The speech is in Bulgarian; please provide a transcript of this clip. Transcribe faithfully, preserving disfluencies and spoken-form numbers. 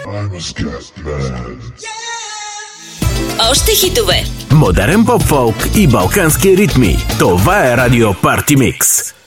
Още хитове. Модерен поп-фолк и балкански ритми. Това е Радио Парти Микс.